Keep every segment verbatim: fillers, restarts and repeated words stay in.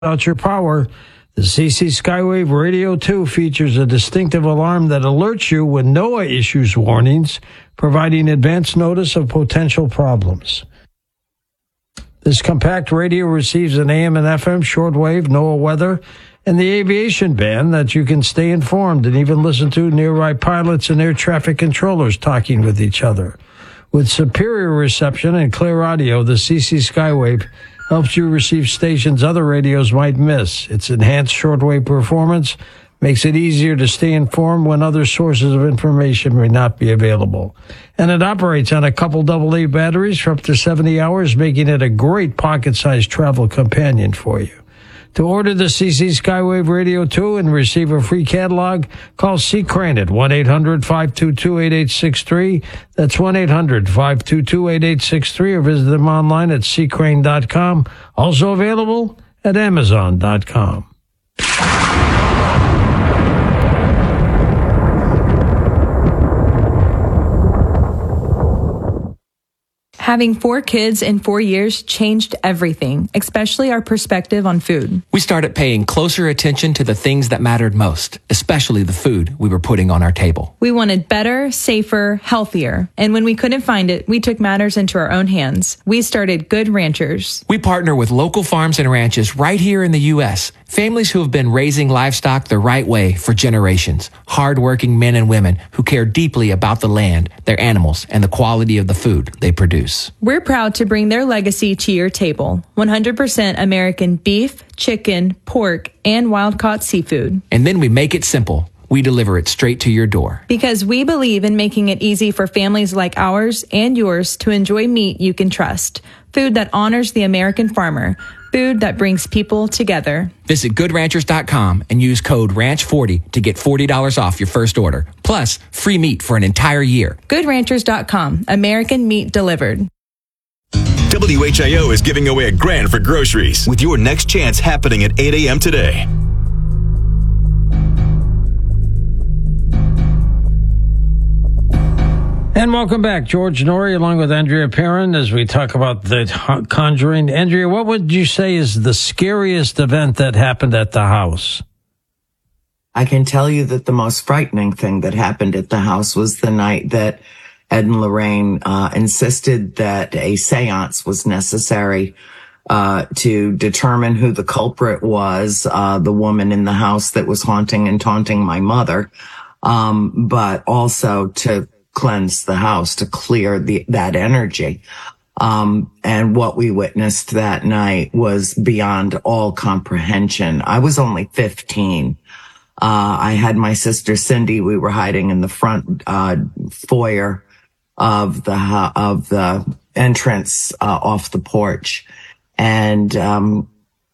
Without your power, the C C Skywave Radio two features a distinctive alarm that alerts you when NOAA issues warnings, providing advance notice of potential problems. This compact radio receives an A M and F M shortwave, NOAA weather, and the aviation band that you can stay informed and even listen to nearby pilots and air traffic controllers talking with each other. With superior reception and clear audio, the C C Skywave helps you receive stations other radios might miss. Its enhanced shortwave performance makes it easier to stay informed when other sources of information may not be available. And it operates on a couple double A batteries for up to seventy hours, making it a great pocket-sized travel companion for you. To order the C C Skywave Radio two and receive a free catalog, call C. Crane at one eight hundred five two two eight eight six three. That's one eight hundred five two two eight eight six three, or visit them online at c crane dot com. Also available at amazon dot com. Having four kids in four years changed everything, especially our perspective on food. We started paying closer attention to the things that mattered most, especially the food we were putting on our table. We wanted better, safer, healthier. And when we couldn't find it, we took matters into our own hands. We started Good Ranchers. We partner with local farms and ranches right here in the U S, families who have been raising livestock the right way for generations. Hardworking men and women who care deeply about the land, their animals, and the quality of the food they produce. We're proud to bring their legacy to your table. one hundred percent American beef, chicken, pork, and wild-caught seafood. And then we make it simple. We deliver it straight to your door. Because we believe in making it easy for families like ours and yours to enjoy meat you can trust. Food that honors the American farmer. Food that brings people together. Visit good ranchers dot com and use code ranch forty to get forty dollars off your first order. Plus, free meat for an entire year. good ranchers dot com. American meat delivered. W H I O is giving away a grand for groceries with your next chance happening at eight a.m. today. And welcome back. George Noory along with Andrea Perrin as we talk about the Conjuring. Andrea, what would you say is the scariest event that happened at the house? I can tell you that the most frightening thing that happened at the house was the night that Ed and Lorraine uh, insisted that a seance was necessary uh to determine who the culprit was, uh the woman in the house that was haunting and taunting my mother, um, but also to cleanse the house, to clear the that energy. Um, and what we witnessed that night was beyond all comprehension. I was only fifteen. Uh, I had my sister Cindy. We were hiding in the front uh foyer of the of the entrance uh, off the porch, and um,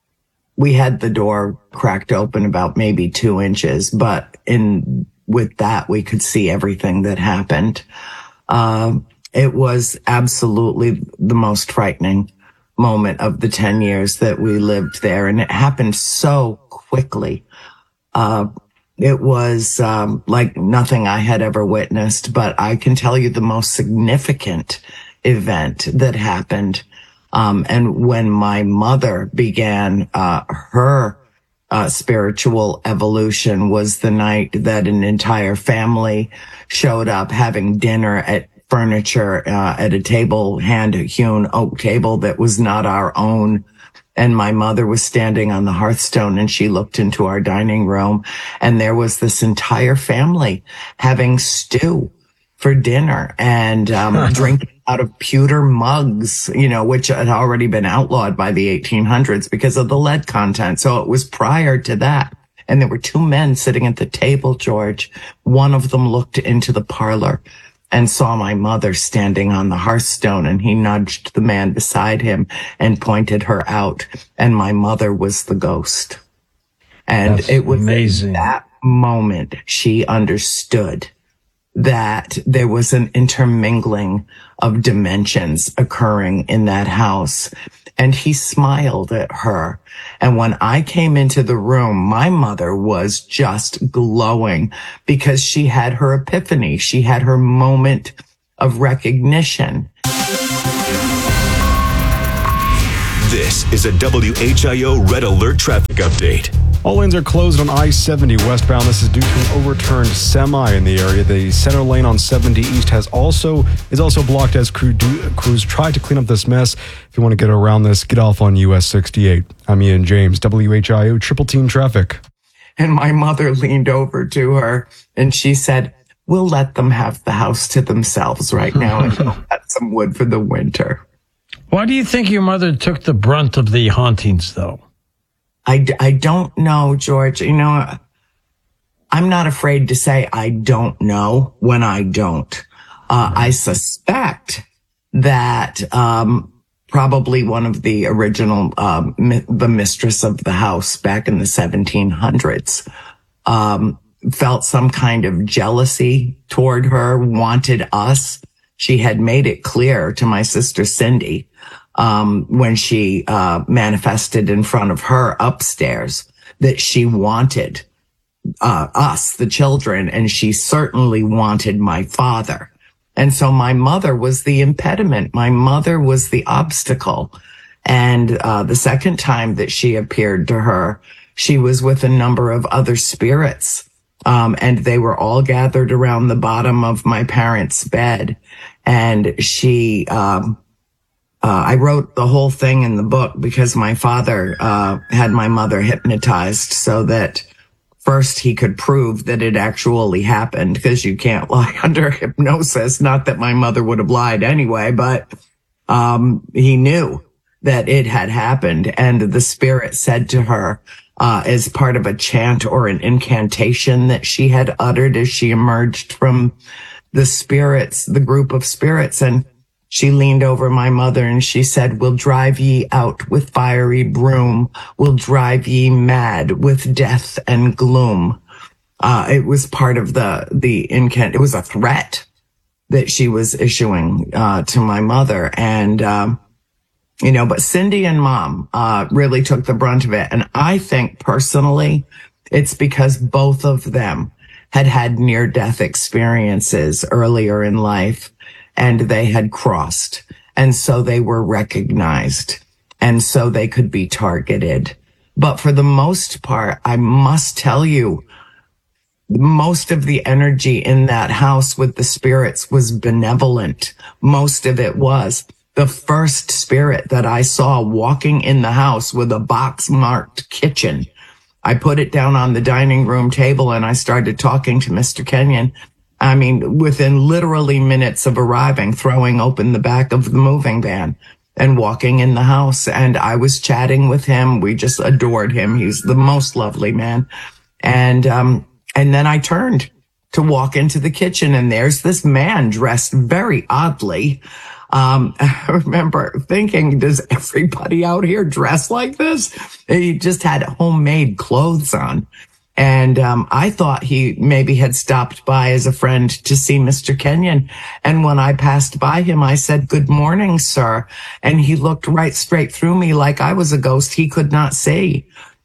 we had the door cracked open about maybe two inches. But in with that, we could see everything that happened. Uh, it was absolutely the most frightening moment of the ten years that we lived there, and it happened so quickly. Uh, It was um, like nothing I had ever witnessed, but I can tell you the most significant event that happened. Um, and when my mother began uh, her uh, spiritual evolution was the night that an entire family showed up having dinner at furniture uh, at a table, hand-hewn oak table that was not our own. And my mother was standing on the hearthstone, and she looked into our dining room, and there was this entire family having stew for dinner and um, drinking out of pewter mugs, you know, which had already been outlawed by the eighteen hundreds because of the lead content. So it was prior to that. And there were two men sitting at the table, George. One of them looked into the parlor and saw my mother standing on the hearthstone, and he nudged the man beside him and pointed her out, and my mother was the ghost. And That's it was amazing. At that moment she understood that there was an intermingling of dimensions occurring in that house. And he smiled at her. And when I came into the room, my mother was just glowing because she had her epiphany. She had her moment of recognition. This This is a W H I O Red Alert traffic update. All lanes are closed on I seventy westbound. This is due to an overturned semi in the area. The center lane on seventy east has also is also blocked as crew do, crews try to clean up this mess. If you want to get around this, get off on U S sixty-eight. I'm Ian James, W H I O Triple Team Traffic. And my mother leaned over to her and she said, "We'll let them have the house to themselves right now and we'll get some wood for the winter." Why do you think your mother took the brunt of the hauntings, though? I, I don't know, George. You know, I'm not afraid to say I don't know when I don't. Uh, I suspect that um, probably one of the original, um, mi- the mistress of the house back in the seventeen hundreds, um, felt some kind of jealousy toward her, wanted us. She had made it clear to my sister Cindy um, when she uh, manifested in front of her upstairs that she wanted uh, us, the children, and she certainly wanted my father. And so my mother was the impediment. My mother was the obstacle. And uh, the second time that she appeared to her, she was with a number of other spirits. Um, and they were all gathered around the bottom of my parents' bed. And she, um, uh, I wrote the whole thing in the book because my father, uh, had my mother hypnotized so that first he could prove that it actually happened, because you can't lie under hypnosis. Not that my mother would have lied anyway, but, um, he knew that it had happened. And the spirit said to her, Uh, as part of a chant or an incantation that she had uttered as she emerged from the spirits, the group of spirits. And she leaned over my mother and she said, "We'll drive ye out with fiery broom. We'll drive ye mad with death and gloom." Uh, it was part of the, the incant. It was a threat that she was issuing, uh, to my mother. And, um, You know, but Cindy and Mom uh really took the brunt of it. And I think personally, it's because both of them had had near-death experiences earlier in life, and they had crossed. And so they were recognized, and so they could be targeted. But for the most part, I must tell you, most of the energy in that house with the spirits was benevolent. Most of it was. The first spirit that I saw walking in the house with a box marked kitchen, I put it down on the dining room table and I started talking to Mister Kenyon. I mean, within literally minutes of arriving, throwing open the back of the moving van and walking in the house. And I was chatting with him. We just adored him. He's the most lovely man. And, um, and then I turned to walk into the kitchen and there's this man dressed very oddly. Um, I remember thinking, does everybody out here dress like this? He just had homemade clothes on. And, um, I thought he maybe had stopped by as a friend to see Mister Kenyon. And when I passed by him, I said, "Good morning, sir." And he looked right straight through me like I was a ghost he could not see.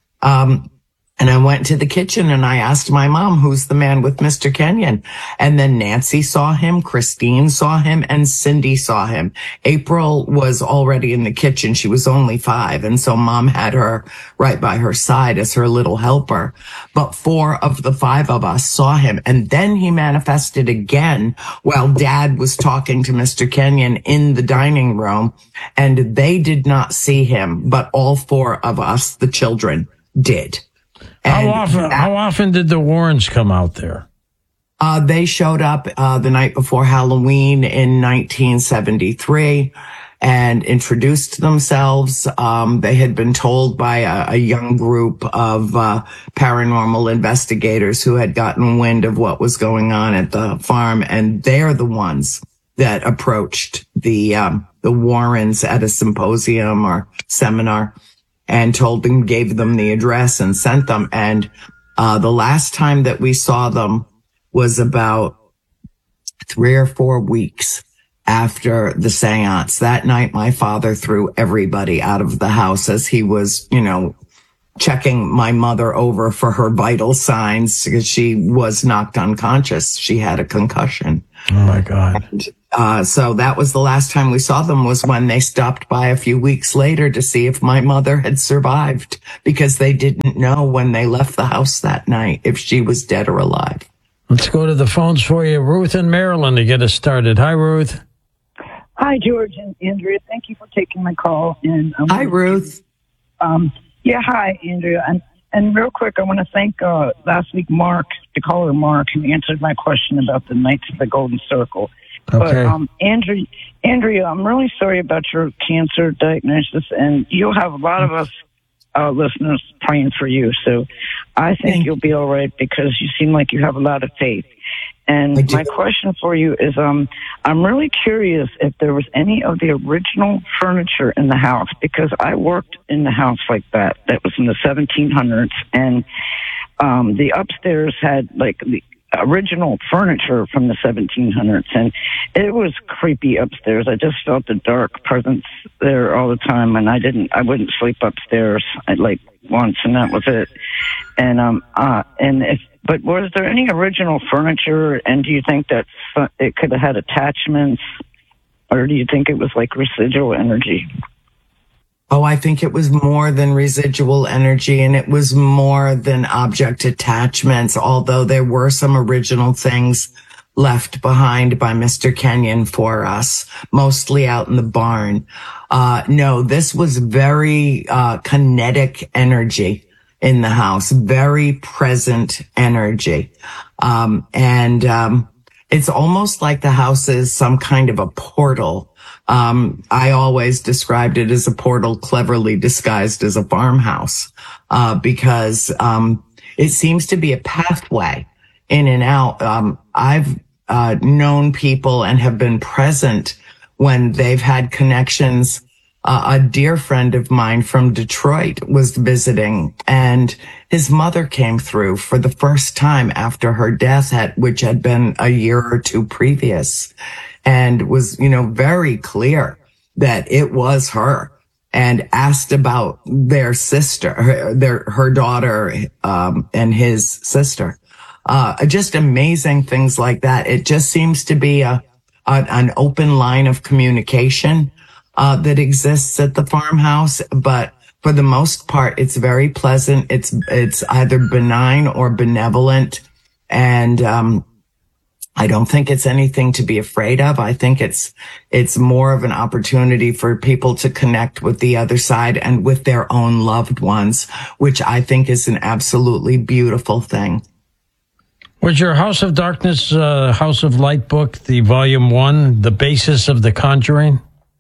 Um, And I went to the kitchen and I asked my mom, "Who's the man with Mister Kenyon?" And then Nancy saw him, Christine saw him, and Cindy saw him. April was already in the kitchen. She was only five. And so Mom had her right by her side as her little helper. But four of the five of us saw him. And then he manifested again while Dad was talking to Mister Kenyon in the dining room. And they did not see him, but all four of us, the children, did. How And often? that, How often did the Warrens come out there? Uh, they showed up uh, the night before Halloween in nineteen seventy-three and introduced themselves. Um, they had been told by a, a young group of uh, paranormal investigators who had gotten wind of what was going on at the farm, and they're the ones that approached the um, the Warrens at a symposium or seminar and told them, gave them the address and sent them. And uh, the last time that we saw them was about three or four weeks after the seance. That night, my father threw everybody out of the house as he was, you know, checking my mother over for her vital signs because she was knocked unconscious. She had a concussion. Oh, my God. And, uh, so that was the last time we saw them, was when they stopped by a few weeks later to see if my mother had survived, because they didn't know when they left the house that night if she was dead or alive. Let's go to the phones for you. Ruth in Maryland to get us started. Hi, Ruth. Hi, George and Andrea. Thank you for taking my call. And um, Hi, Ruth. Um, yeah, hi, Andrea. And, and real quick, I want to thank uh, last week Mark, the caller Mark, who answered my question about the Knights of the Golden Circle. Okay. But um, Andrea, Andrea, I'm really sorry about your cancer diagnosis, and you'll have a lot of us uh, listeners praying for you. So I think you'll be all right, because you seem like you have a lot of faith. And my question for you is, um, I'm really curious if there was any of the original furniture in the house, because I worked in the house like that. That was in the seventeen hundreds, and um, the upstairs had like the original furniture from the seventeen hundreds, and it was creepy upstairs. I just felt the dark presence there all the time, and I didn't, I wouldn't sleep upstairs. I'd like once, and that was it. And um, uh, and if. But was there any original furniture, and do you think that it could have had attachments, or do you think it was like residual energy? Oh, I think it was more than residual energy, and it was more than object attachments, although there were some original things left behind by Mister Kenyon for us, mostly out in the barn. Uh, no, this was very uh, kinetic energy in the house, very present energy. Um, and, um, it's almost like the house is some kind of a portal. Um, I always described it as a portal cleverly disguised as a farmhouse, uh, because, um, it seems to be a pathway in and out. Um, I've, uh, known people and have been present when they've had connections. Uh, a dear friend of mine from Detroit was visiting, and his mother came through for the first time after her death, had, which had been a year or two previous, and was, you know, very clear that it was her, and asked about their sister, her, their, her daughter, um, and his sister. Uh, just amazing things like that. It just seems to be a, a an open line of communication Uh, that exists at the farmhouse, but for the most part, it's very pleasant. It's, it's either benign or benevolent. And, um, I don't think it's anything to be afraid of. I think it's, it's more of an opportunity for people to connect with the other side and with their own loved ones, which I think is an absolutely beautiful thing. Was your House of Darkness, uh, House of Light book, the volume one, the basis of The Conjuring?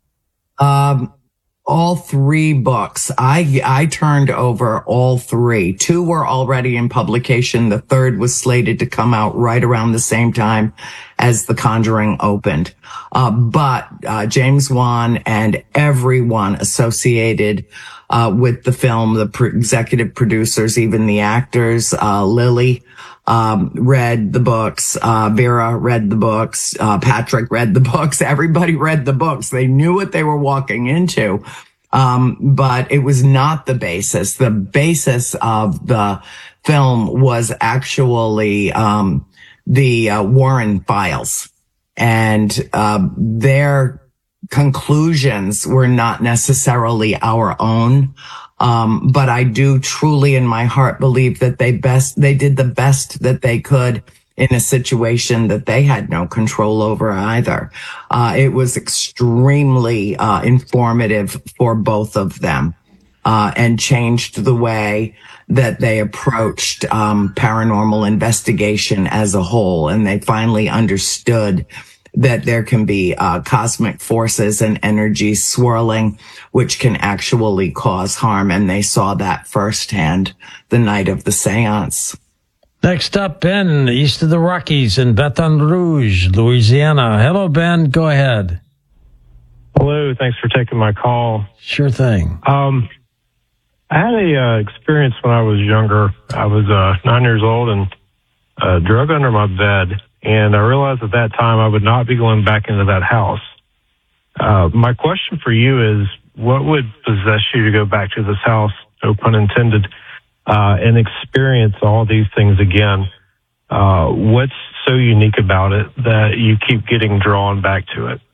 Um, all three books. I, I turned over all three. Two were already in publication. The third was slated to come out right around the same time as The Conjuring opened. Uh, but, uh, James Wan and everyone associated, uh, with the film, the pro- executive producers, even the actors, uh, Lily, um, read the books, uh, Vera read the books, uh, Patrick read the books, everybody read the books. They knew what they were walking into. Um, but it was not the basis. The basis of the film was actually, um, the, uh, Warren files, and, uh, their conclusions were not necessarily our own. Um, but I do truly in my heart believe that they best, they did the best that they could in a situation that they had no control over either. Uh, it was extremely, uh, informative for both of them, uh, and changed the way that they approached, um, paranormal investigation as a whole. And they finally understood that there can be uh, cosmic forces and energies swirling, which can actually cause harm. And they saw that firsthand the night of the seance. Next up, Ben, east of the Rockies in Baton Rouge, Louisiana. Hello, Ben. Go ahead. Hello. Thanks for taking my call. Sure thing. Um, I had a uh, experience when I was younger. I was uh, nine years old and uh, drug under my bed. And I realized at that time I would not be going back into that house. Uh, my question for you is, what would possess you to go back to this house, no pun intended, uh, and experience all these things again? Uh, what's so unique about it that you keep getting drawn back to it?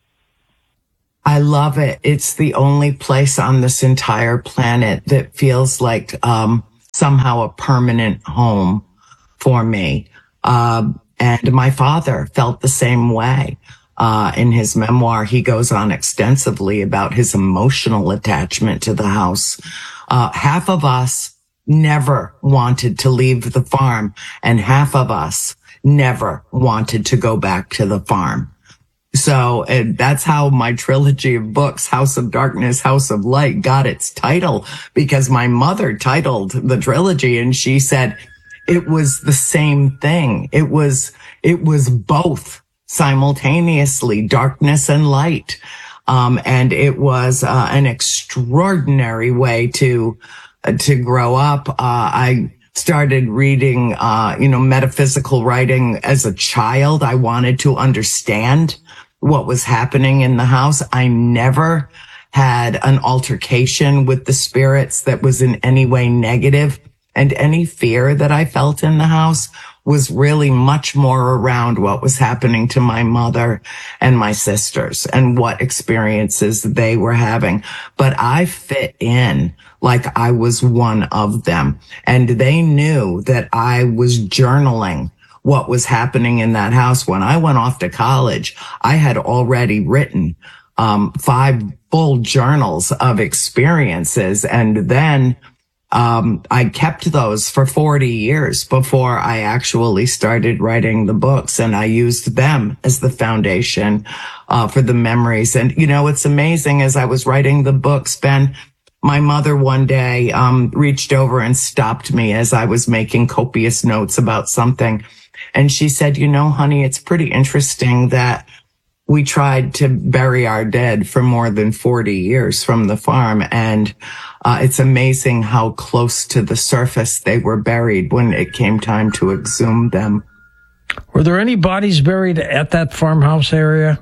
I love it. It's the only place on this entire planet that feels like um, somehow a permanent home for me. Uh, and my father felt the same way. Uh, in his memoir, he goes on extensively about his emotional attachment to the house. Uh, half of us never wanted to leave the farm, and half of us never wanted to go back to the farm. So and that's how my trilogy of books, House of Darkness, House of Light, got its title, because my mother titled the trilogy and she said it was the same thing. It was, it was both simultaneously, darkness and light. Um, and it was uh, an extraordinary way to, uh, to grow up. Uh, I started reading, uh, you know, metaphysical writing as a child. I wanted to understand what was happening in the house. I never had an altercation with the spirits that was in any way negative, and any fear that I felt in the house was really much more around what was happening to my mother and my sisters and what experiences they were having. But I fit in like I was one of them, and they knew that I was journaling what was happening in that house. When I went off to college, I had already written um five full journals of experiences, and then um I kept those for forty years before I actually started writing the books, and I used them as the foundation uh for the memories. And you know, it's amazing, as I was writing the books, Ben, my mother one day um reached over and stopped me as I was making copious notes about something. And she said, you know, honey, it's pretty interesting that we tried to bury our dead for more than forty years from the farm. And uh, it's amazing how close to the surface they were buried when it came time to exhume them. Were there any bodies buried at that farmhouse area?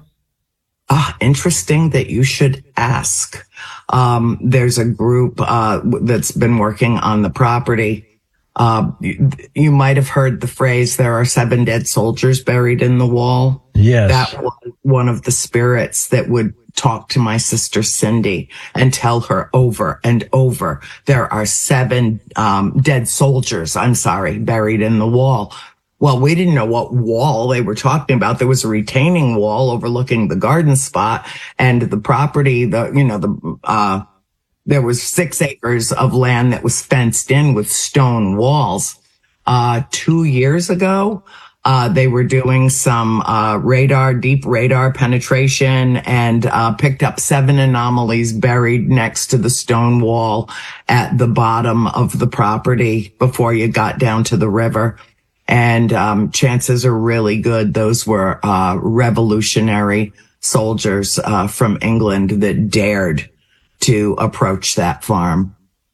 Ah, interesting that you should ask. Um, there's a group uh, that's been working on the property. Uh, you, you might have heard the phrase, there are seven dead soldiers buried in the wall. Yes. That was one of the spirits that would talk to my sister Cindy and tell her over and over, there are seven um, dead soldiers, I'm sorry, buried in the wall. Well, we didn't know what wall they were talking about. There was a retaining wall overlooking the garden spot, and the property, the, you know, the, uh, there was six acres of land that was fenced in with stone walls. Uh, two years ago, uh, they were doing some, uh, radar, deep radar penetration, and, uh, picked up seven anomalies buried next to the stone wall at the bottom of the property before you got down to the river. And, um, chances are really good those were, uh, revolutionary soldiers, uh, from England that dared to approach that farm.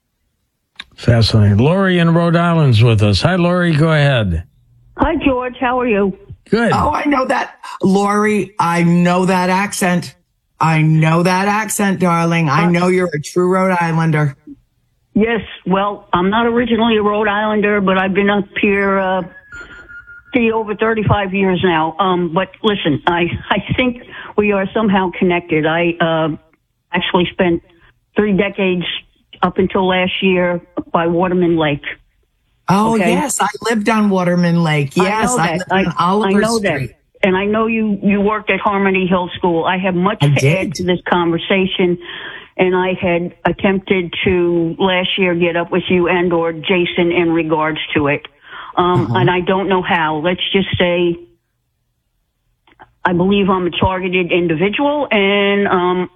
Fascinating. Lori in Rhode Island's with us. Hi, Lori. Go ahead. Hi, George. How are you? Good. Oh, I know that. Lori, I know that accent. I know that accent, darling. I know you're a true Rhode Islander. Yes. Well, I'm not originally a Rhode Islander, but I've been up here uh, for over thirty-five years now. Um, but listen, I, I think we are somehow connected. I uh, actually spent three decades up until last year by Waterman Lake. Oh, okay? yes. I lived on Waterman Lake. Yes, I, know I that. lived on I, Oliver I know Street. that. And I know you, you worked at Harmony Hill School. I have much I to did. add to this conversation. And I had attempted to last year get up with you and or Jason in regards to it. Um, uh-huh. And I don't know how. Let's just say I believe I'm a targeted individual, and um,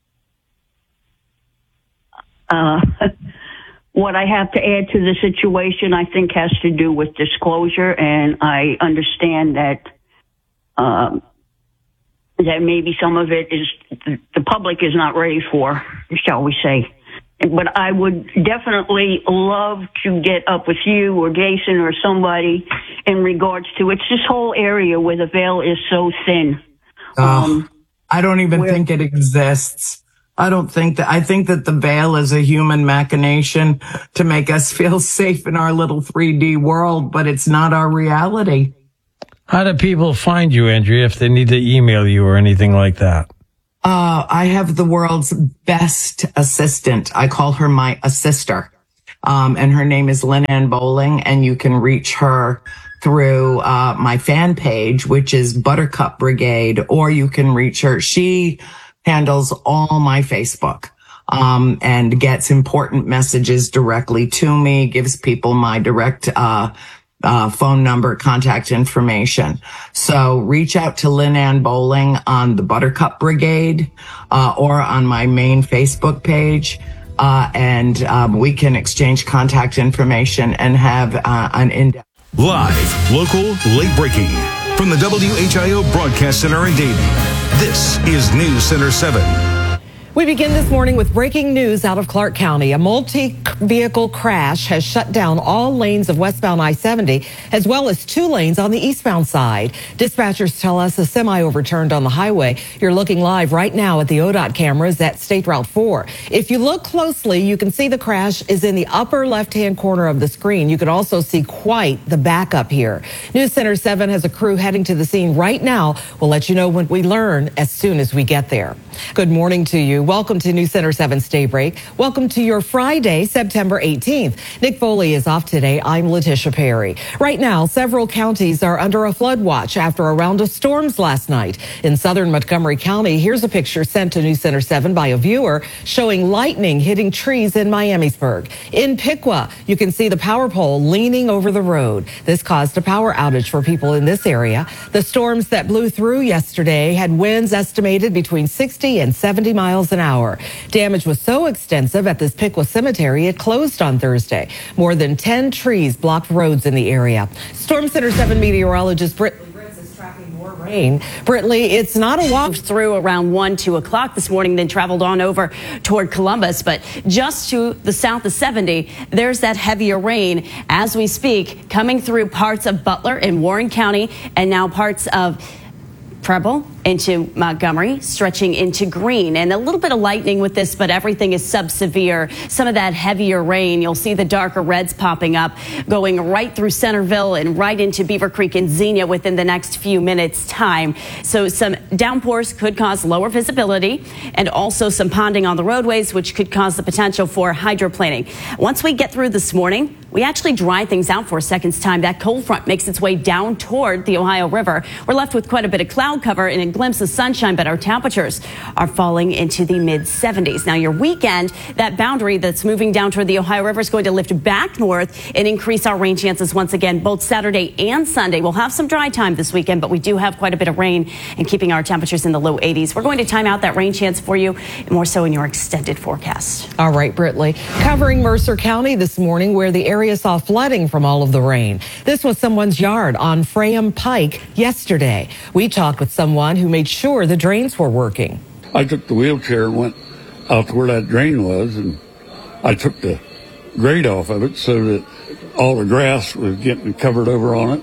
uh, what I have to add to the situation, I think, has to do with disclosure. And I understand that um, that maybe some of it is the public is not ready for, shall we say. But I would definitely love to get up with you or Jason or somebody in regards to it's this whole area where the veil is so thin. Oh, um, I don't even where, think it exists. I don't think that, I think that the veil is a human machination to make us feel safe in our little three D world, but it's not our reality. How do people find you, Andrea, if they need to email you or anything like that? Uh, I have the world's best assistant. I call her my assister. Um, and her name is Lynn Ann Bowling, and you can reach her through uh, my fan page, which is Buttercup Brigade, or you can reach her. She handles all my Facebook um, and gets important messages directly to me, gives people my direct uh Uh, phone number, contact information. So reach out to Lynn Ann Bowling on the Buttercup Brigade uh, or on my main Facebook page, uh, and um, we can exchange contact information and have uh, an in-depth. Live, local, late breaking from the W H I O Broadcast Center in Dayton. This is News Center seven. We begin this morning with breaking news out of Clark County. A multi-vehicle crash has shut down all lanes of westbound I seventy, as well as two lanes on the eastbound side. Dispatchers tell us a semi overturned on the highway. You're looking live right now at the O D O T cameras at State Route four. If you look closely, you can see the crash is in the upper left-hand corner of the screen. You can also see quite the backup here. News Center seven has a crew heading to the scene right now. We'll let you know when we learn as soon as we get there. Good morning to you. Welcome to News Center seven's Daybreak. Welcome to your Friday, September eighteenth. Nick Foley is off today. I'm Letitia Perry. Right now, several counties are under a flood watch after a round of storms last night. In southern Montgomery County, here's a picture sent to News Center seven by a viewer showing lightning hitting trees in Miamisburg. In Piqua, you can see the power pole leaning over the road. This caused a power outage for people in this area. The storms that blew through yesterday had winds estimated between sixty and seventy miles an hour. Damage was so extensive at this Piqua cemetery, it closed on Thursday. More than ten trees blocked roads in the area. Storm Center seven meteorologist Britt rain. Britley, it's not a walk through around one, two o'clock this morning, then traveled on over toward Columbus. But just to the south of seventy, there's that heavier rain as we speak, coming through parts of Butler and Warren County, and now parts of Preble into Montgomery, stretching into Greene, and a little bit of lightning with this, but everything is sub-severe. Some of that heavier rain, you'll see the darker reds popping up, going right through Centerville and right into Beaver Creek and Xenia within the next few minutes time. So some downpours could cause lower visibility and also some ponding on the roadways, which could cause the potential for hydroplaning. Once we get through this morning, we actually dry things out for a second's time. That cold front makes its way down toward the Ohio River. We're left with quite a bit of cloud cover and a glimpse of sunshine, but our temperatures are falling into the mid seventies. Now, your weekend, that boundary that's moving down toward the Ohio River is going to lift back north and increase our rain chances once again, both Saturday and Sunday. We'll have some dry time this weekend, but we do have quite a bit of rain and keeping our temperatures in the low eighties. We're going to time out that rain chance for you, more so in your extended forecast. All right, Britley. Covering Mercer County this morning, where the area saw flooding from all of the rain. This was someone's yard on Frayham Pike yesterday. We talked with someone who made sure the drains were working. I took the wheelchair and went out to where that drain was, and I took the grate off of it so that all the grass was getting covered over on it.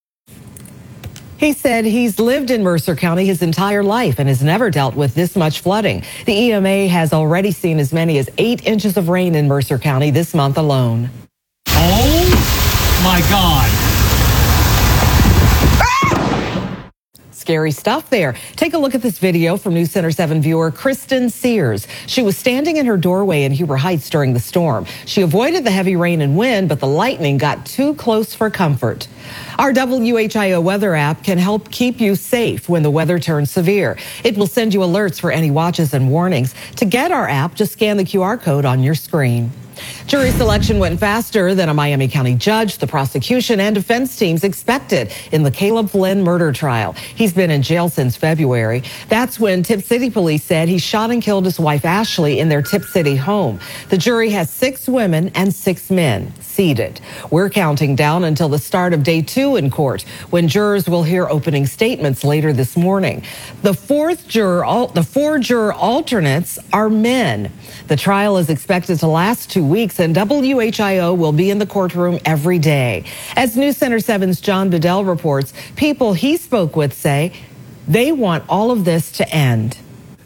He said he's lived in Mercer County his entire life and has never dealt with this much flooding. The E M A has already seen as many as eight inches of rain in Mercer County this month alone. Oh my God. Scary stuff there. Take a look at this video from News Center seven viewer Kristen Sears. She was standing in her doorway in Huber Heights during the storm. She avoided the heavy rain and wind, but the lightning got too close for comfort. Our W H I O weather app can help keep you safe when the weather turns severe. It will send you alerts for any watches and warnings. To get our app, just scan the Q R code on your screen. Jury selection went faster than a Miami County judge, the prosecution, and defense teams expected in the Caleb Flynn murder trial. He's been in jail since February. That's when Tip City police said he shot and killed his wife Ashley in their Tip City home. The jury has six women and six men seated. We're counting down until the start of day two in court, when jurors will hear opening statements later this morning. The fourth juror, the four juror alternates are men. The trial is expected to last two weeks, and W H I O will be in the courtroom every day. As News Center seven's John Bedell reports, people he spoke with say they want all of this to end.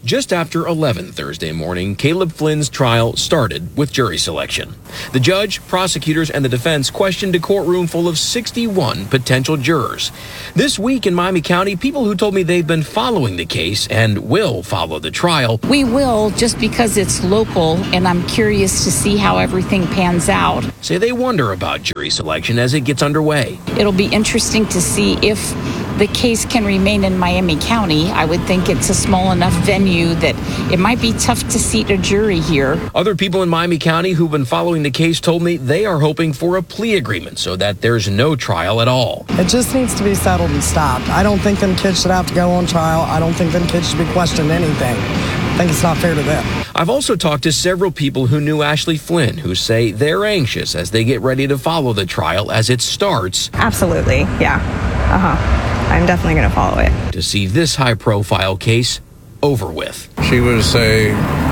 Just after eleven Thursday morning, Caleb Flynn's trial started with jury selection. The judge, prosecutors, and the defense questioned a courtroom full of sixty-one potential jurors. This week in Miami County, people who told me they've been following the case and will follow the trial. We will, just because it's local, and I'm curious to see how everything pans out. Say they wonder about jury selection as it gets underway. It'll be interesting to see if the case can remain in Miami County. I would think it's a small enough venue that it might be tough to seat a jury here. Other people in Miami County who've been following the case told me they are hoping for a plea agreement so that there's no trial at all. It just needs to be settled and stopped. I don't think them kids should have to go on trial. I don't think them kids should be questioned anything. I think it's not fair to them. I've also talked to several people who knew Ashley Flynn who say they're anxious as they get ready to follow the trial as it starts. Absolutely, yeah. Uh-huh. I'm definitely going to follow it. To see this high-profile case over with. She was a,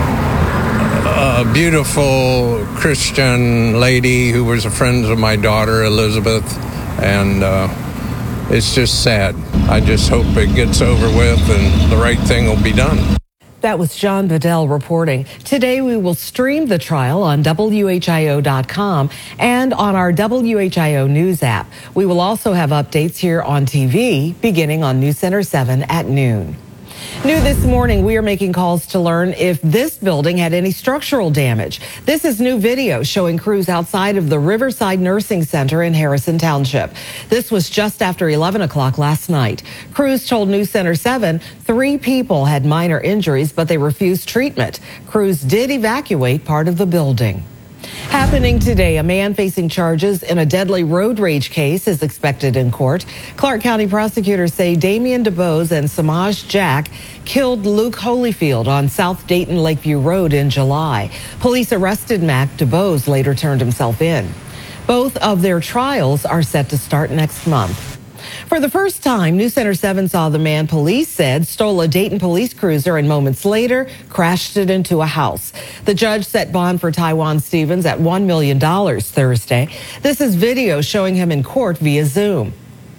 a beautiful Christian lady who was a friend of my daughter, Elizabeth, and uh, it's just sad. I just hope it gets over with and the right thing will be done. That was John Bedell reporting. Today we will stream the trial on W H I O dot com and on our W H I O News app. We will also have updates here on T V beginning on News Center seven at noon. New this morning, we are making calls to learn if this building had any structural damage. This is new video showing crews outside of the Riverside Nursing Center in Harrison Township. This was just after eleven o'clock last night. Crews told News Center seven three people had minor injuries, but they refused treatment. Crews did evacuate part of the building. Happening today, a man facing charges in a deadly road rage case is expected in court. Clark County prosecutors say Damian DeBose and Samaj Jack killed Luke Holyfield on South Dayton Lakeview Road in July. Police arrested Mac. DeBose later turned himself in. Both of their trials are set to start next month. For the first time, News Center seven saw the man police said stole a Dayton police cruiser and moments later crashed it into a house. The judge set bond for Taiwan Stevens at one million dollars Thursday. This is video showing him in court via Zoom.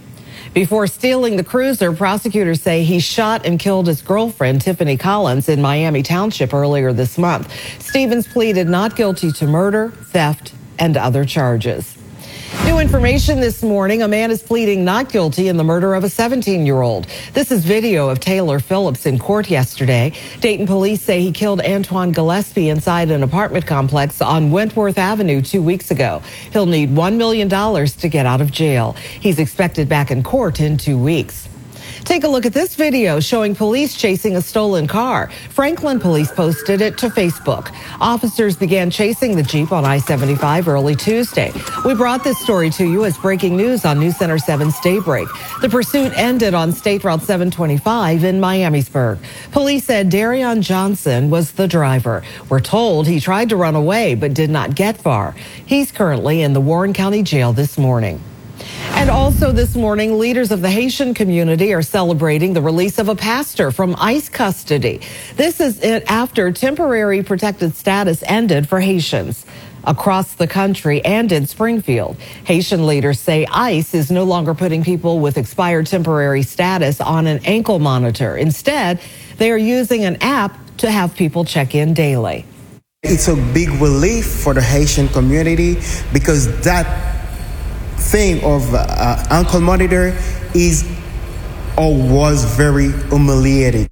Before stealing the cruiser, prosecutors say he shot and killed his girlfriend, Tiffany Collins, in Miami Township earlier this month. Stevens pleaded not guilty to murder, theft, and other charges. New information this morning, a man is pleading not guilty in the murder of a seventeen-year-old. This is video of Taylor Phillips in court yesterday. Dayton police say he killed Antoine Gillespie inside an apartment complex on Wentworth Avenue two weeks ago. He'll need one million dollars to get out of jail. He's expected back in court in two weeks. Take a look at this video showing police chasing a stolen car. Franklin police posted it to Facebook. Officers began chasing the Jeep on I seventy-five early Tuesday. We brought this story to you as breaking news on News Center seven's Daybreak. The pursuit ended on State Route seven twenty-five in Miamisburg. Police said Darion Johnson was the driver. We're told he tried to run away but did not get far. He's currently in the Warren County Jail this morning. And also this morning, leaders of the Haitian community are celebrating the release of a pastor from ICE custody. This is it after temporary protected status ended for Haitians across the country and in Springfield. Haitian leaders say ICE is no longer putting people with expired temporary status on an ankle monitor. Instead, they are using an app to have people check in daily. It's a big relief for the Haitian community because that thing of uh, ankle monitor is or was very humiliating.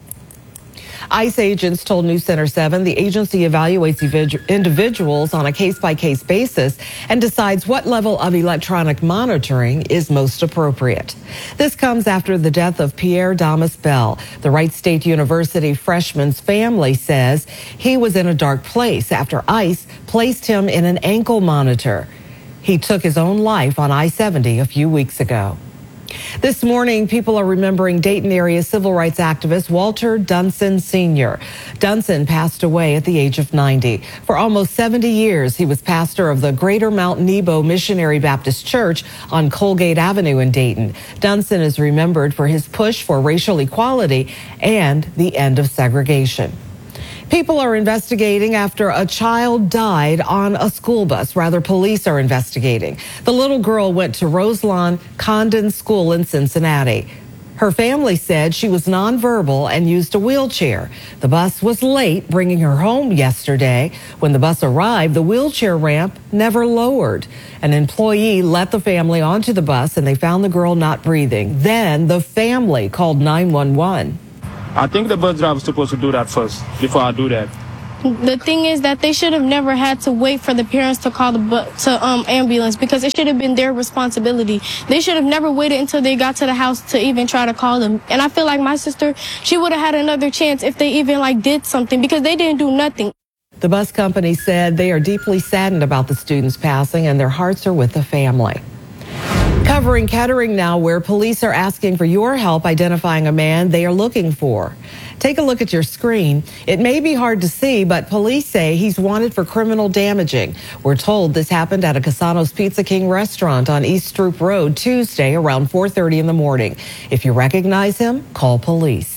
ICE agents told News Center seven the agency evaluates individuals on a case-by-case basis and decides what level of electronic monitoring is most appropriate. This comes after the death of Pierre Damas Bell. The Wright State University freshman's family says he was in a dark place after ICE placed him in an ankle monitor. He took his own life on I seventy a few weeks ago. This morning, people are remembering Dayton area civil rights activist Walter Dunson Senior Dunson passed away at the age of ninety. For almost seventy years, he was pastor of the Greater Mount Nebo Missionary Baptist Church on Colgate Avenue in Dayton. Dunson is remembered for his push for racial equality and the end of segregation. People are investigating after a child died on a school bus. Rather, police are investigating. The little girl went to Roselawn Condon School in Cincinnati. Her family said she was nonverbal and used a wheelchair. The bus was late bringing her home yesterday. When the bus arrived, the wheelchair ramp never lowered. An employee let the family onto the bus and they found the girl not breathing. Then the family called nine one one. I think the bus driver was supposed to do that first before I do that. The thing is that they should have never had to wait for the parents to call the bu- to um ambulance, because it should have been their responsibility. They should have never waited until they got to the house to even try to call them. And I feel like my sister, she would have had another chance if they even like did something, because they didn't do nothing. The bus company said they are deeply saddened about the student's passing and their hearts are with the family. Covering Kettering now, where police are asking for your help identifying a man they are looking for. Take a look at your screen. It may be hard to see, but police say he's wanted for criminal damaging. We're told this happened at a Casanos Pizza King restaurant on East Stroop Road Tuesday around four thirty in the morning. If you recognize him, call police.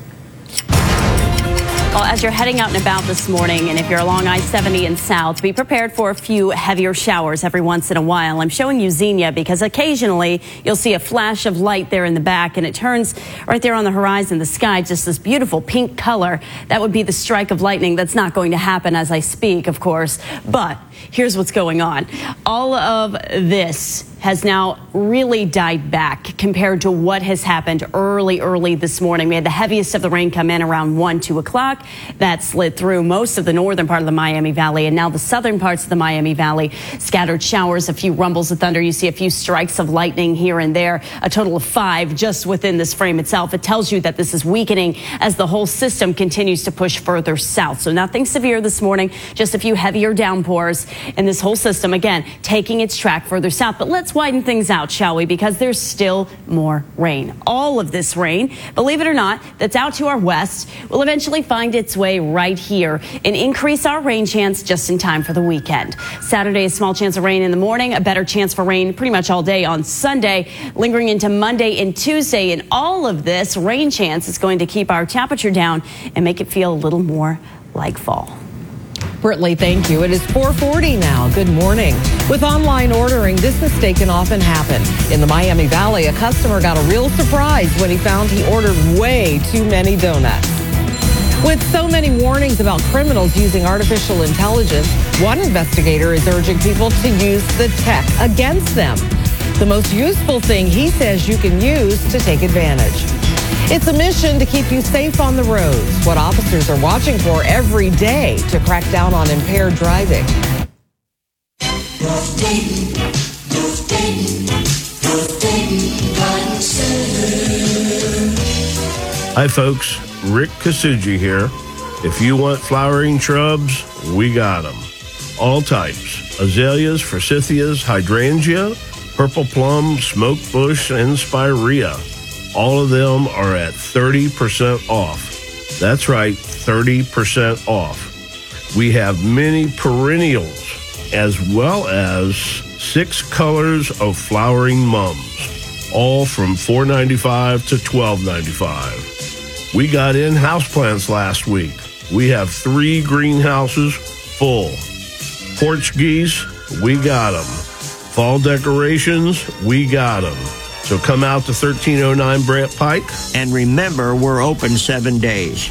Well, as you're heading out and about this morning, and if you're along I seventy and south, be prepared for a few heavier showers every once in a while. I'm showing you Xenia because occasionally you'll see a flash of light there in the back, and it turns right there on the horizon, the sky, just this beautiful pink color. That would be the strike of lightning. That's not going to happen as I speak, of course. But here's what's going on. All of this has now really died back compared to what has happened early, early this morning. We had the heaviest of the rain come in around one, two o'clock. That slid through most of the northern part of the Miami Valley, and now the southern parts of the Miami Valley. Scattered showers, a few rumbles of thunder. You see a few strikes of lightning here and there, a total of five just within this frame itself. It tells you that this is weakening as the whole system continues to push further south. So nothing severe this morning, just a few heavier downpours, and this whole system, again, taking its track further south. But let's widen things out, shall we? Because there's still more rain. All of this rain, believe it or not, that's out to our west will eventually find its way right here and increase our rain chance just in time for the weekend. Saturday, a small chance of rain in the morning, a better chance for rain pretty much all day on Sunday, lingering into Monday and Tuesday. And all of this rain chance is going to keep our temperature down and make it feel a little more like fall. Britley, thank you. It is four forty now. Good morning. With online ordering, this mistake can often happen. In the Miami Valley, a customer got a real surprise when he found he ordered way too many donuts. With so many warnings about criminals using artificial intelligence, one investigator is urging people to use the tech against them. The most useful thing he says you can use to take advantage. It's a mission to keep you safe on the roads. What officers are watching for every day to crack down on impaired driving. Hi folks, Rick Kasuji here. If you want flowering shrubs, we got them. All types. Azaleas, forsythias, hydrangea, purple plum, smoke bush, and spirea. All of them are at thirty percent off. That's right, thirty percent off. We have many perennials as well as six colors of flowering mums, all from four ninety-five to twelve ninety-five. We got in houseplants last week. We have three greenhouses full. Porch geese, we got them. Fall decorations, we got them. So come out to thirteen oh nine Brant Pike. And remember, we're open seven days.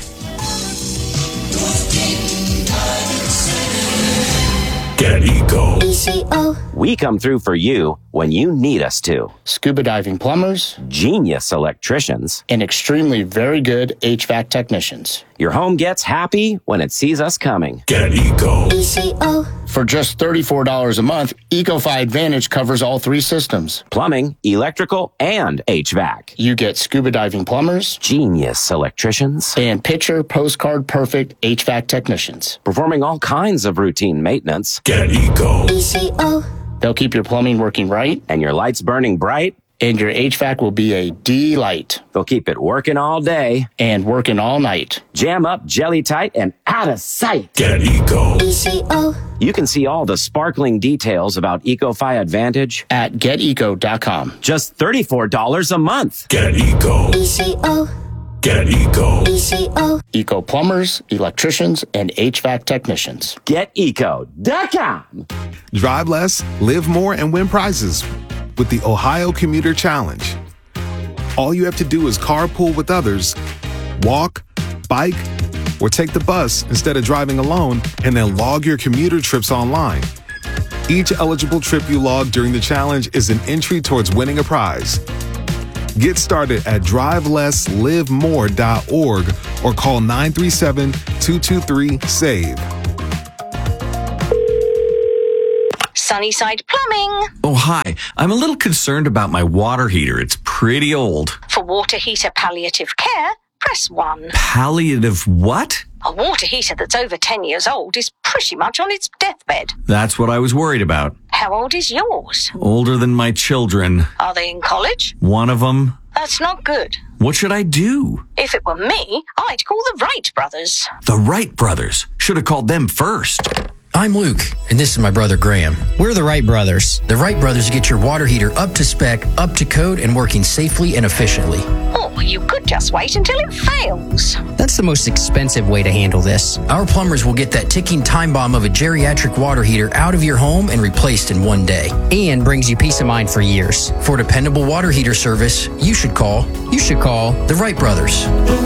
Get Eco. We come through for you when you need us to. Scuba diving plumbers, genius electricians, and extremely very good H V A C technicians. Your home gets happy when it sees us coming. Get Eco. For just thirty-four dollars a month, EcoFi Advantage covers all three systems. Plumbing, electrical, and H V A C. You get scuba diving plumbers, genius electricians, and picture postcard perfect H V A C technicians. Performing all kinds of routine maintenance. Get Eco. They'll keep your plumbing working right. And your lights burning bright. And your H V A C will be a delight. They'll keep it working all day. And working all night. Jam up, jelly tight, and out of sight. Get Eco. You can see all the sparkling details about EcoFi Advantage at get eco dot com. Just thirty-four dollars a month. Get Eco. Get Eco. Eco plumbers, electricians, and H V A C technicians. get eco dot com. Drive less, live more, and win prizes with the Ohio Commuter Challenge. all you have to do is carpool with others, walk, bike, or take the bus instead of driving alone, and then log your commuter trips online. Each eligible trip you log during the challenge is an entry towards winning a prize. Get started at drive less live more dot org or call nine three seven, two two three, save. Sunnyside Plumbing. Oh, hi. I'm a little concerned about my water heater. It's pretty old. For water heater palliative care, press one. Palliative what? A water heater that's over ten years old is pretty much on its deathbed. That's what I was worried about. How old is yours? Older than my children. Are they in college? One of them. That's not good. What should I do? If it were me, I'd call the Wright brothers. The Wright brothers. Should have called them first. I'm Luke, and this is my brother Graham. We're the Wright brothers. The Wright brothers get your water heater up to spec, up to code, and working safely and efficiently. Or you could just wait until it fails. That's the most expensive way to handle this. Our plumbers will get that ticking time bomb of a geriatric water heater out of your home and replaced in one day. And brings you peace of mind for years. For dependable water heater service, you should call, you should call the Wright brothers.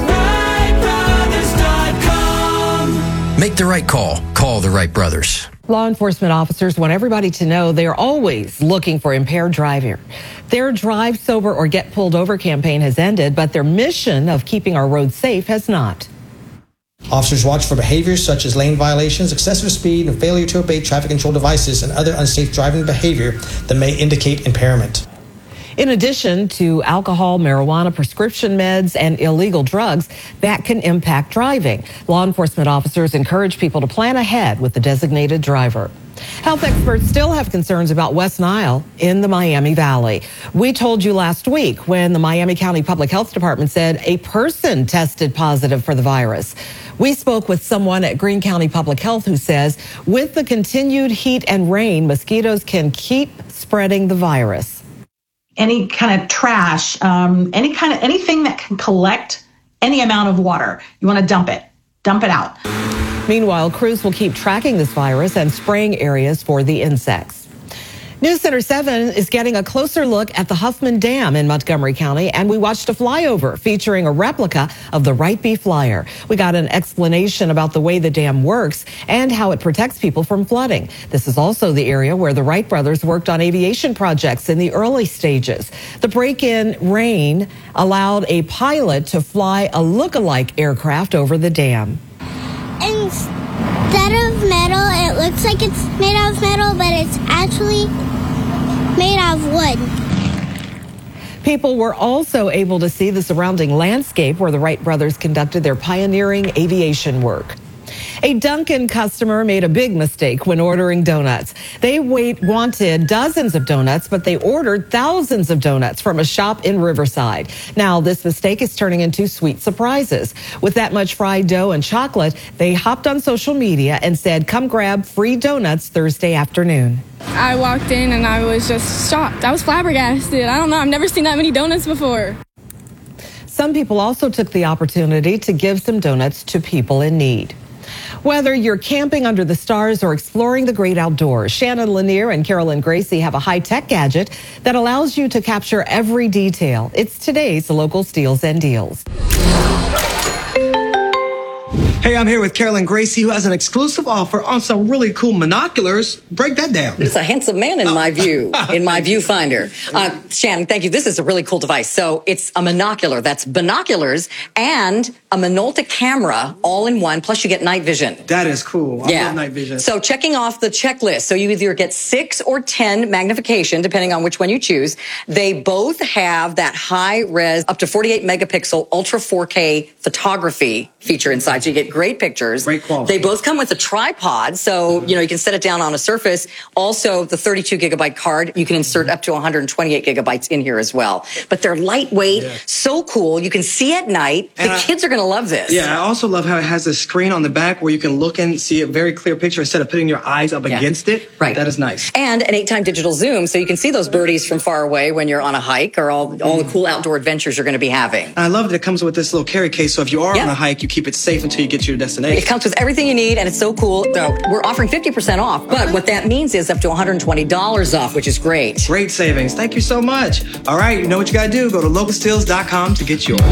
Make the right call. Call the Wright brothers. Law enforcement officers want everybody to know they are always looking for impaired driving. Their Drive Sober or Get Pulled Over campaign has ended, but their mission of keeping our roads safe has not. Officers watch for behaviors such as lane violations, excessive speed, and failure to obey traffic control devices and other unsafe driving behavior that may indicate impairment. In addition to alcohol, marijuana, prescription meds, and illegal drugs that can impact driving, law enforcement officers encourage people to plan ahead with the designated driver. Health experts still have concerns about West Nile in the Miami Valley. We told you last week when the Miami County Public Health Department said a person tested positive for the virus. We spoke with someone at Greene County Public Health who says with the continued heat and rain, mosquitoes can keep spreading the virus. Any kind of trash, um, any kind of anything that can collect any amount of water. You want to dump it, dump it out. Meanwhile, crews will keep tracking this virus and spraying areas for the insects. News Center seven is getting a closer look at the Huffman Dam in Montgomery County, and we watched a flyover featuring a replica of the Wright B Flyer. We got an explanation about the way the dam works and how it protects people from flooding. This is also the area where the Wright brothers worked on aviation projects in the early stages. The break-in rain allowed a pilot to fly a look-alike aircraft over the dam. Instead of metal, it looks like it's made out of metal, but it's actually made out of wood. People were also able to see the surrounding landscape where the Wright brothers conducted their pioneering aviation work. A Dunkin' customer made a big mistake when ordering donuts. They wait, wanted dozens of donuts, but they ordered thousands of donuts from a shop in Riverside. Now, this mistake is turning into sweet surprises. With that much fried dough and chocolate, they hopped on social media and said, come grab free donuts Thursday afternoon. I walked in and I was just shocked. I was flabbergasted. I don't know. I've never seen that many donuts before. Some people also took the opportunity to give some donuts to people in need. Whether you're camping under the stars or exploring the great outdoors, Shannon Lanier and Carolyn Gracie have a high-tech gadget that allows you to capture every detail. It's today's Local Steals and Deals. Hey, I'm here with Carolyn Gracie, who has an exclusive offer on some really cool monoculars. Break that down. It's a handsome man in my view, in my viewfinder. Uh, Shannon, thank you. This is a really cool device. So it's a monocular. That's binoculars and a Minolta camera all in one. Plus you get night vision. That is cool. I yeah. love night vision. So checking off the checklist. So you either get six or ten magnification, depending on which one you choose. They both have that high res, up to forty-eight megapixel, ultra four K photography feature inside. So you get great pictures. Great quality. They both come with a tripod. So, you know, you can set it down on a surface. Also, the thirty-two gigabyte card, you can insert up to one hundred twenty-eight gigabytes in here as well. But they're lightweight, yeah. so cool. You can see at night. The and kids I, are going to love this. Yeah, I also love how it has a screen on the back where you can look and see a very clear picture instead of putting your eyes up yeah. against it. Right. That is nice. And an eight-time digital zoom, so you can see those birdies from far away when you're on a hike or all, all the cool outdoor adventures you're going to be having. I love that it comes with this little carry case, so if you are yeah. on a hike, you keep it safe until you get get to your destination. It comes with everything you need, and it's so cool. So we're offering fifty percent off, but what that means is up to one hundred twenty dollars off, which is great. Great savings. Thank you so much. All right, you know what you got to do. Go to locust hills dot com to get yours.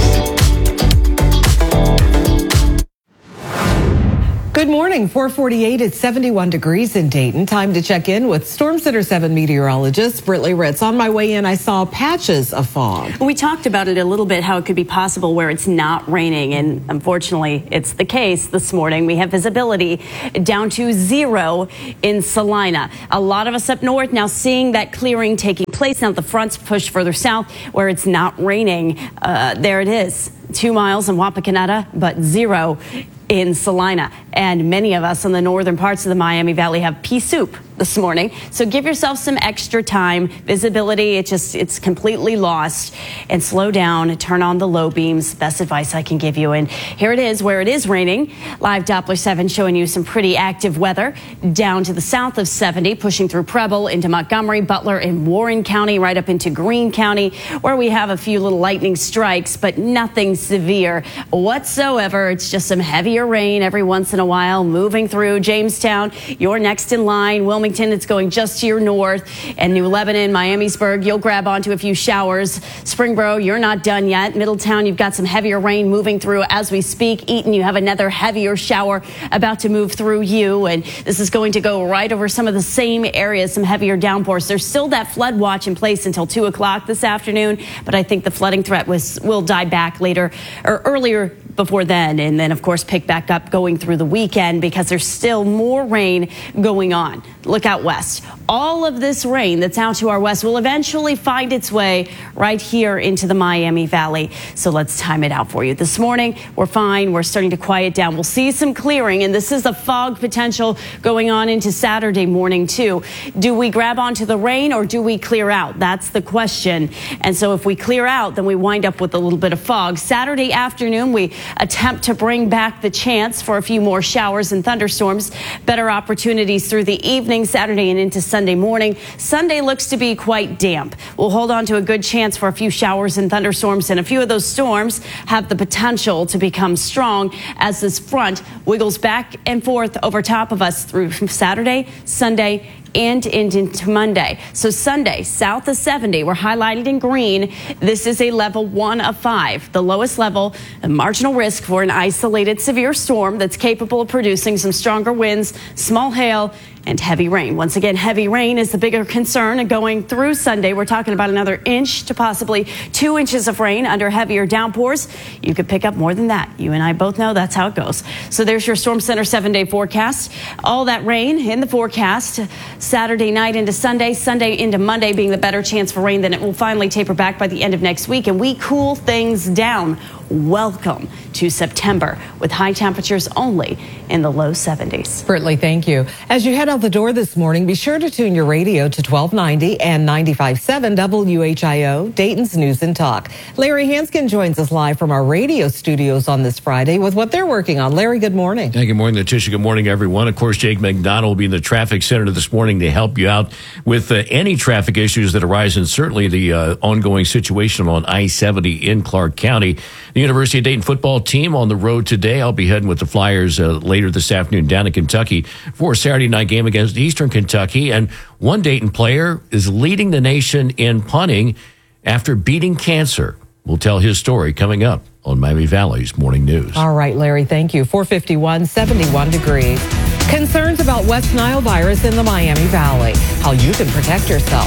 Good morning. four forty-eight. It's seventy-one degrees in Dayton. Time to check in with Storm Center seven meteorologist Britley Ritz. On my way in, I saw patches of fog. We talked about it a little bit, how it could be possible where it's not raining. And unfortunately, it's the case this morning. We have visibility down to zero in Salina. A lot of us up north now seeing that clearing taking place. Now the fronts push further south where it's not raining. Uh, there it is. Two miles in Wapakoneta, but zero in Salina. And many of us in the northern parts of the Miami Valley have pea soup this morning. So give yourself some extra time. Visibility, it just, it's completely lost. And slow down, turn on the low beams. Best advice I can give you. And here it is where it is raining. Live Doppler seven showing you some pretty active weather down to the south of seventy, pushing through Preble into Montgomery, Butler, and Warren County, right up into Greene County, where we have a few little lightning strikes, but nothing severe whatsoever. It's just some heavier rain every once in a while moving through Jamestown. You're next in line. Wilmington, it's going just to your north. And New Lebanon, Miamisburg, you'll grab onto a few showers. Springboro, you're not done yet. Middletown, you've got some heavier rain moving through as we speak. Eaton, you have another heavier shower about to move through you. And this is going to go right over some of the same areas, some heavier downpours. There's still that flood watch in place until two o'clock this afternoon. But I think the flooding threat was will die back later or earlier before then, and then of course pick back up going through the weekend because there's still more rain going on. Look out west. All of this rain that's out to our west will eventually find its way right here into the Miami Valley. So let's time it out for you. This morning, we're fine. We're starting to quiet down. We'll see some clearing, and this is the fog potential going on into Saturday morning too. Do we grab onto the rain or do we clear out? That's the question. And so if we clear out, then we wind up with a little bit of fog. Saturday afternoon, we attempt to bring back the chance for a few more showers and thunderstorms. Better opportunities through the evening, Saturday and into Sunday morning. Sunday looks to be quite damp. We'll hold on to a good chance for a few showers and thunderstorms, and a few of those storms have the potential to become strong as this front wiggles back and forth over top of us through Saturday, Sunday, and into Monday. So Sunday, south of seventy, we're highlighted in green. This is a level one of five, the lowest level, a marginal risk for an isolated severe storm that's capable of producing some stronger winds, small hail, and heavy rain. Once again, heavy rain is the bigger concern going through Sunday. We're talking about another inch to possibly two inches of rain under heavier downpours. You could pick up more than that. You and I both know that's how it goes. So there's your Storm Center seven-day forecast. All that rain in the forecast Saturday night into Sunday, Sunday into Monday being the better chance for rain. Then it will finally taper back by the end of next week, and we cool things down. Welcome to September with high temperatures only in the low seventies. Britley, thank you. As you head out the door this morning, be sure to tune your radio to twelve ninety and ninety-five point seven W H I O, Dayton's News and Talk. Larry Hanskin joins us live from our radio studios on this Friday with what they're working on. Larry, good morning. Hey, good morning, Letitia. Good morning, everyone. Of course, Jake McDonald will be in the traffic center this morning to help you out with uh, any traffic issues that arise, and certainly the uh, ongoing situation on I seventy in Clark County. The University of Dayton football team on the road today. I'll be heading with the Flyers uh, later this afternoon down in Kentucky for a Saturday night game against Eastern Kentucky. And one Dayton player is leading the nation in punting after beating cancer. We'll tell his story coming up on Miami Valley's Morning News. All right, Larry, thank you. four fifty-one, seventy-one degrees. Concerns about West Nile virus in the Miami Valley. How you can protect yourself.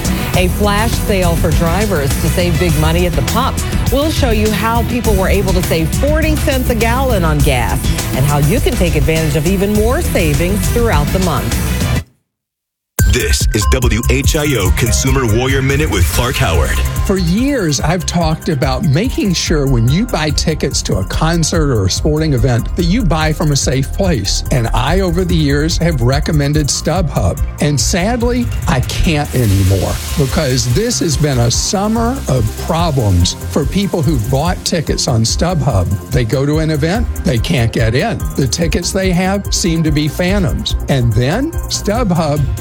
A flash sale for drivers to save big money at the pump. We'll show you how people were able to save forty cents a gallon on gas and how you can take advantage of even more savings throughout the month. This is W H I O Consumer Warrior Minute with Clark Howard. For years, I've talked about making sure when you buy tickets to a concert or a sporting event that you buy from a safe place. And I, over the years, have recommended StubHub. And sadly, I can't anymore because this has been a summer of problems for people who bought tickets on StubHub. They go to an event, they can't get in. The tickets they have seem to be phantoms. And then StubHub isn't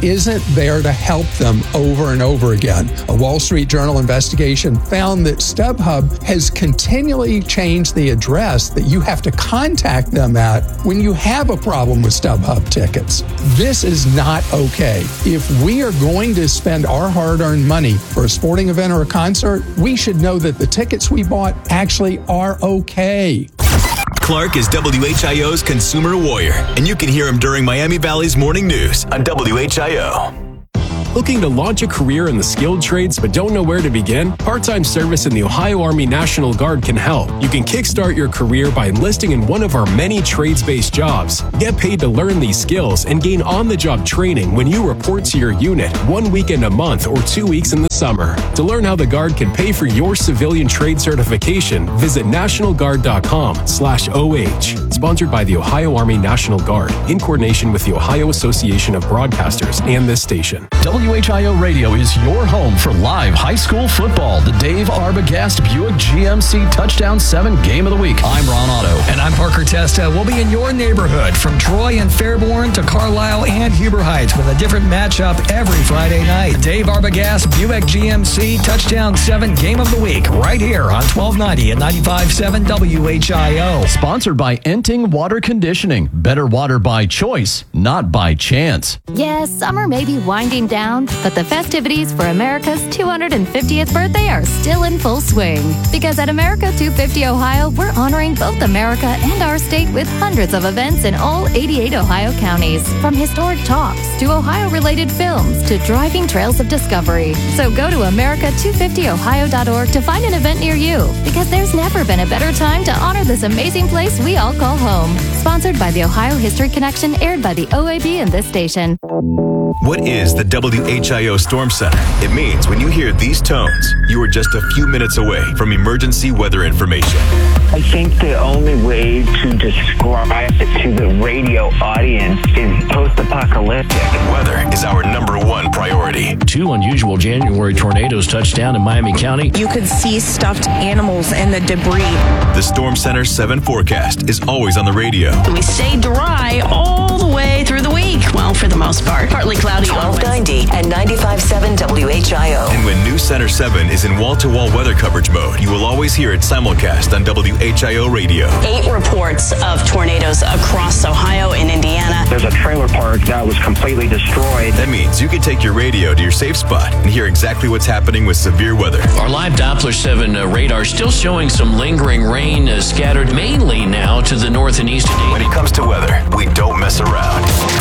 there to help them over and over again. A Wall Street Journal investigation found that StubHub has continually changed the address that you have to contact them at when you have a problem with StubHub tickets. This is not okay. If we are going to spend our hard-earned money for a sporting event or a concert, we should know that the tickets we bought actually are okay. Clark is W H I O's consumer warrior, and you can hear him during Miami Valley's morning news on W H I O. Looking to launch a career in the skilled trades but don't know where to begin? Part-time service in the Ohio Army National Guard can help. You can kickstart your career by enlisting in one of our many trades-based jobs. Get paid to learn these skills and gain on-the-job training when you report to your unit one weekend a month or two weeks in the summer. To learn how the Guard can pay for your civilian trade certification, visit national guard dot com slash O H. Sponsored by the Ohio Army National Guard in coordination with the Ohio Association of Broadcasters and this station. W H I O Radio is your home for live high school football. The Dave Arbogast Buick G M C Touchdown seven Game of the Week. I'm Ron Otto. And I'm Parker Testa. We'll be in your neighborhood from Troy and Fairborn to Carlisle and Huber Heights with a different matchup every Friday night. The Dave Arbogast Buick G M C Touchdown seven Game of the Week right here on twelve ninety and ninety-five point seven W H I O. Sponsored by Enting Water Conditioning. Better water by choice, not by chance. Yes, summer may be winding down, but the festivities for America's two hundred fiftieth birthday are still in full swing. Because at America two fifty Ohio, we're honoring both America and our state with hundreds of events in all eighty-eight Ohio counties. From historic talks to Ohio-related films to driving trails of discovery. So go to America two fifty Ohio dot org to find an event near you. Because there's never been a better time to honor this amazing place we all call home. Sponsored by the Ohio History Connection, aired by the O A B and this station. What is the W H I O Storm Center? It means when you hear these tones, you are just a few minutes away from emergency weather information. I think the only way to describe it to the radio audience is post-apocalyptic. Weather is our number one priority. Two unusual January tornadoes touched down in Miami County. You could see stuffed animals in the debris. The Storm Center seven forecast is always on the radio. We stay dry all the way through the week. Well, for the most part. Partly cloudy. twelve ninety and ninety-five point seven W H I O. And when News Center seven is in wall-to-wall weather coverage mode, you will always hear it simulcast on W H I O Radio. Eight reports of tornadoes across Ohio and Indiana. There's a trailer park that was completely destroyed. That means you can take your radio to your safe spot and hear exactly what's happening with severe weather. Our live Doppler seven uh, radar still showing some lingering rain uh, scattered mainly now to the north and east. When it comes to weather, we don't mess around.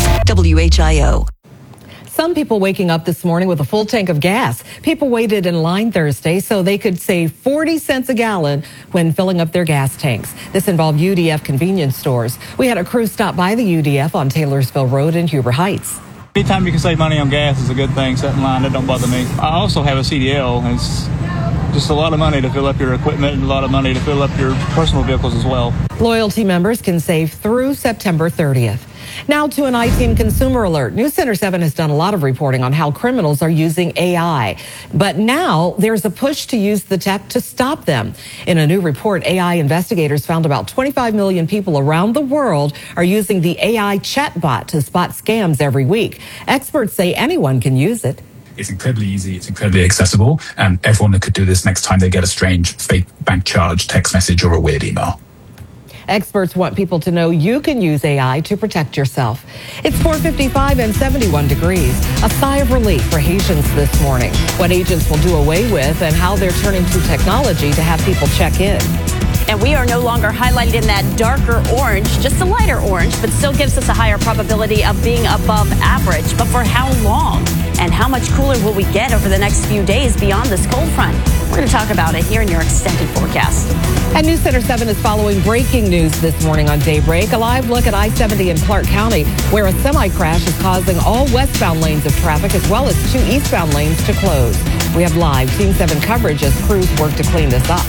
W H I O. Some people waking up this morning with a full tank of gas. People waited in line Thursday so they could save forty cents a gallon when filling up their gas tanks. This involved U D F convenience stores. We had a crew stop by the U D F on Taylorsville Road in Huber Heights. Anytime you can save money on gas is a good thing. Sitting in line, that don't bother me. I also have a C D L. And it's just a lot of money to fill up your equipment and a lot of money to fill up your personal vehicles as well. Loyalty members can save through September thirtieth. Now to an I-Team consumer alert. News Center seven has done a lot of reporting on how criminals are using A I. But now there's a push to use the tech to stop them. In a new report, A I investigators found about twenty-five million people around the world are using the A I chatbot to spot scams every week. Experts say anyone can use it. It's incredibly easy. It's incredibly accessible. And everyone could do this next time they get a strange fake bank charge, text message, or a weird email. Experts want people to know you can use A I to protect yourself. It's four fifty-five and seventy-one degrees. A sigh of relief for Haitians this morning. What agents will do away with and how they're turning to technology to have people check in. And we are no longer highlighted in that darker orange, just a lighter orange, but still gives us a higher probability of being above average. But for how long? And how much cooler will we get over the next few days beyond this cold front? We're going to talk about it here in your extended forecast. And News Center seven is following breaking news this morning on Daybreak. A live look at I seventy in Clark County, where a semi-crash is causing all westbound lanes of traffic as well as two eastbound lanes to close. We have live Team seven coverage as crews work to clean this up.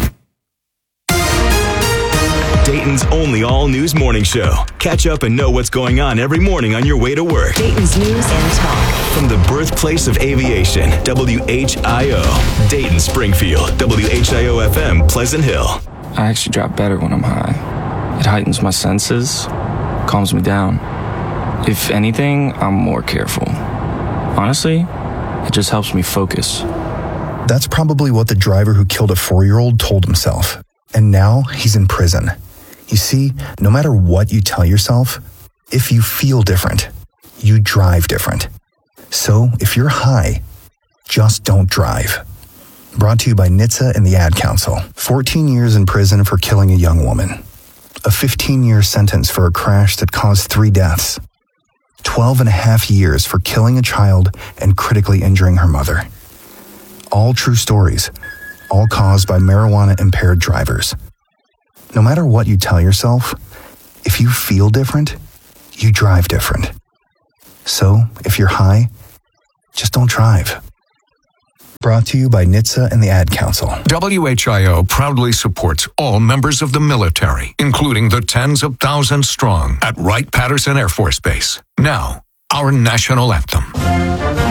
Dayton's only all-news morning show. Catch up and know what's going on every morning on your way to work. Dayton's news and talk. From the birthplace of aviation, W H I O. Dayton, Springfield, W H I O F M, Pleasant Hill. I actually drop better when I'm high. It heightens my senses, calms me down. If anything, I'm more careful. Honestly, it just helps me focus. That's probably what the driver who killed a four-year-old told himself. And now he's in prison. You see, no matter what you tell yourself, if you feel different, you drive different. So if you're high, just don't drive. Brought to you by N H T S A and the Ad Council. fourteen years in prison for killing a young woman. A fifteen-year sentence for a crash that caused three deaths. twelve and a half years for killing a child and critically injuring her mother. All true stories, all caused by marijuana-impaired drivers. No matter what you tell yourself, if you feel different, you drive different. So, if you're high, just don't drive. Brought to you by N H T S A and the Ad Council. W H I O proudly supports all members of the military, including the tens of thousands strong at Wright-Patterson Air Force Base. Now, our national anthem.